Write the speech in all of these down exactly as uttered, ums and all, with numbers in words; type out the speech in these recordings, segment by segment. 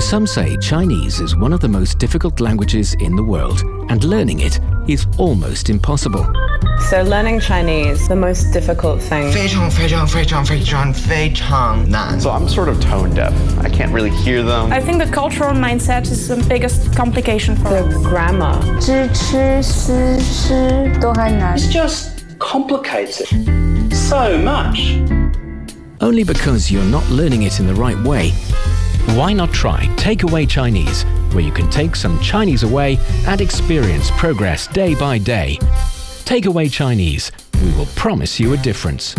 Some say Chinese is one of the most difficult languages in the world, and learning it is almost impossible. So learning Chinese, the most difficult thing. 非常非常非常非常非常难. So I'm sort of tone deaf. I can't really hear them. I think the cultural mindset is the biggest complication for the us. grammar. 知吃思诗都很难. It's just complicated so much. Only because you're not learning it in the right way. Why not try Takeaway Chinese, where you can take some Chinese away and experience progress day by day. Takeaway Chinese. We will promise you a difference.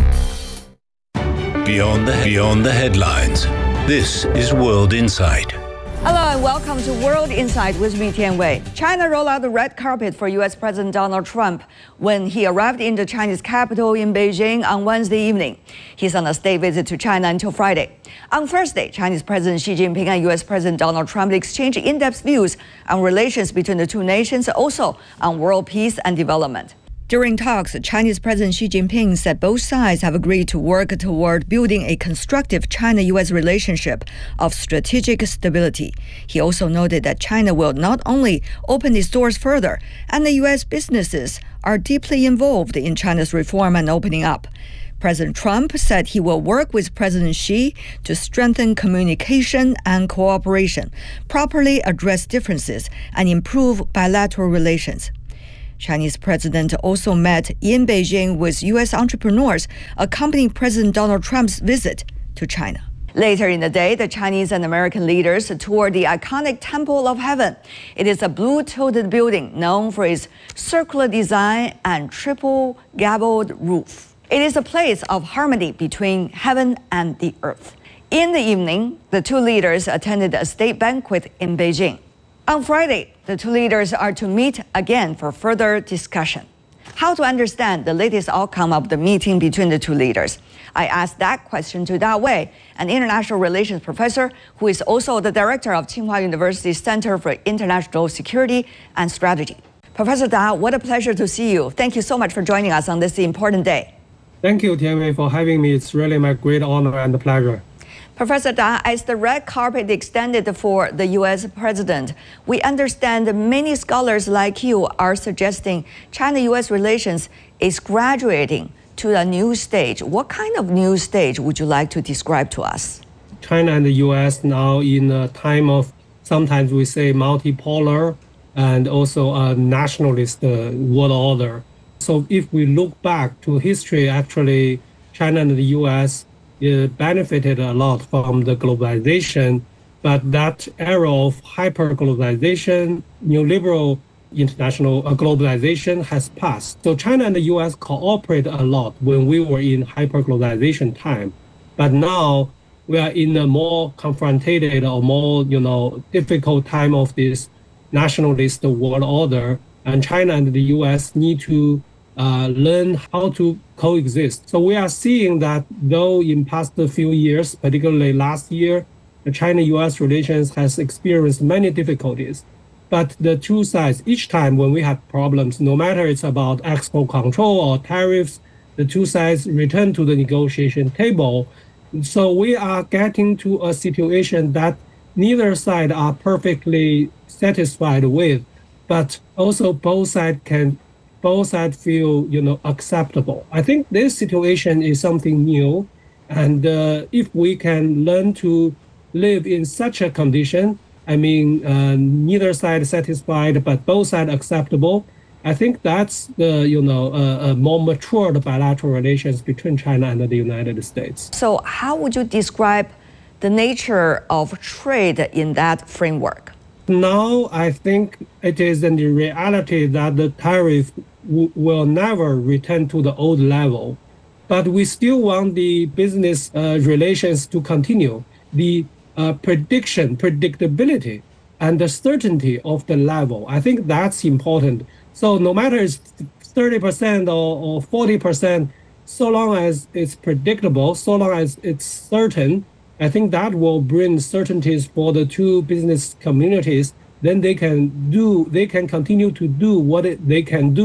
Beyond the, beyond the headlines, this is World Insight. Hello and welcome to World Insight with me, Tian Wei. China rolled out the red carpet for U S President Donald Trump when he arrived in the Chinese capital in Beijing on Wednesday evening. He's on a state visit to China until Friday. On Thursday, Chinese President Xi Jinping and U S President Donald Trump exchanged in-depth views on relations between the two nations, also on world peace and development. During talks, Chinese President Xi Jinping said both sides have agreed to work toward building a constructive China-U S relationship of strategic stability. He also noted that China will not only open its doors further, and the U S businesses are deeply involved in China's reform and opening up. President Trump said he will work with President Xi to strengthen communication and cooperation, properly address differences, and improve bilateral relations. Chinese president also met in Beijing with U S entrepreneurs accompanying President Donald Trump's visit to China. Later in the day, the Chinese and American leaders toured the iconic Temple of Heaven. It is a blue-tilted building known for its circular design and triple gabled roof. It is a place of harmony between heaven and the earth. In the evening, the two leaders attended a state banquet in Beijing. On Friday, the two leaders are to meet again for further discussion. How to understand the latest outcome of the meeting between the two leaders? I asked that question to Da Wei, an international relations professor who is also the director of Tsinghua University's Center for International Security and Strategy. Professor Da, what a pleasure to see you. Thank you so much for joining us on this important day. Thank you, Tian Wei, for having me. It's really my great honor and pleasure. Professor Da, as the red carpet extended for the U S president, we understand many scholars like you are suggesting China-U S relations is graduating to a new stage. What kind of new stage would you like to describe to us? China and the U S now in a time of, sometimes we say multipolar and also a nationalist uh, world order. So if we look back to history, actually, China and the U S It benefited a lot from the globalization, but that era of hyper-globalization, neoliberal international globalization has passed. So China and the U S cooperate a lot when we were in hyper-globalization time. But now we are in a more confronted or more, you know, difficult time of this nationalist world order, and China and the U S need to Uh, learn how to coexist. So we are seeing that though in past few years, particularly last year, the China-U S relations has experienced many difficulties. But the two sides, each time when we have problems, no matter it's about export control or tariffs, the two sides return to the negotiation table. So we are getting to a situation that neither side are perfectly satisfied with, but also both sides can both sides feel, you know, acceptable. I think this situation is something new, and uh, if we can learn to live in such a condition, I mean, uh, neither side satisfied, but both sides acceptable, I think that's the, you know, uh, uh, more matured bilateral relations between China and the United States. So how would you describe the nature of trade in that framework? Now, I think it is in the reality that the tariff w- will never return to the old level. But we still want the business uh, relations to continue. The uh, prediction, predictability, and the certainty of the level, I think that's important. So no matter it's thirty percent or, or forty percent, so long as it's predictable, so long as it's certain, I think that will bring certainties for the two business communities. Then they can do, they can continue to do what it, they can do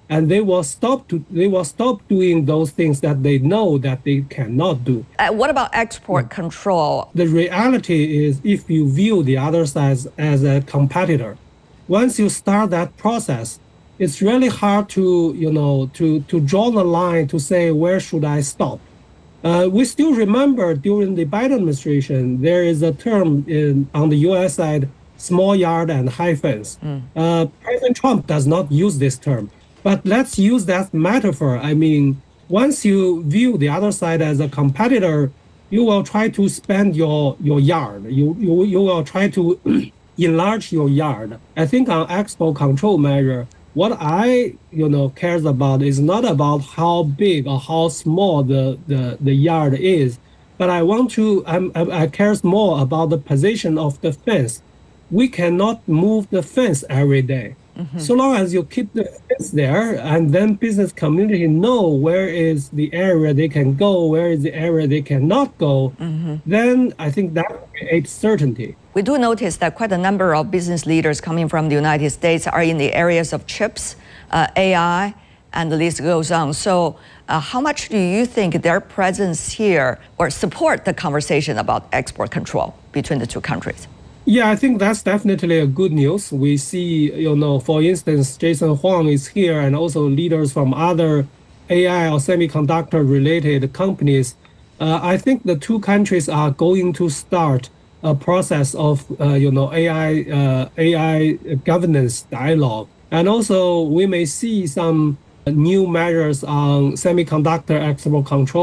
and they will stop to they will stop doing those things that they know that they cannot do. Uh, what about export Yeah. control? The reality is, if you view the other side as a competitor, once you start that process, it's really hard to you know to to draw the line to say where should I stop. Uh, we still remember during the Biden administration, there is a term in, on the U S side, small yard and high fence. Mm. Uh, President Trump does not use this term, but let's use that metaphor. I mean, once you view the other side as a competitor, you will try to spend your, your yard. You, you, you will try to enlarge your yard. I think on export control measure, what I, you know, cares about is not about how big or how small the, the, the yard is, but I want to, I'm, I, I cares more about the position of the fence. We cannot move the fence every day. Mm-hmm. So long as you keep the fence there, and then business community know where is the area they can go, where is the area they cannot go, mm-hmm. then I think that creates certainty. We do notice that quite a number of business leaders coming from the United States are in the areas of chips, uh, A I, and the list goes on. So uh, how much do you think their presence here or support the conversation about export control between the two countries? Yeah, I think that's definitely a good news. We see, you know, for instance, Jason Huang is here, and also leaders from other A I or semiconductor-related companies. Uh, I think the two countries are going to start a process of, uh, you know, A I uh, A I governance dialogue, and also we may see some new measures on semiconductor export control.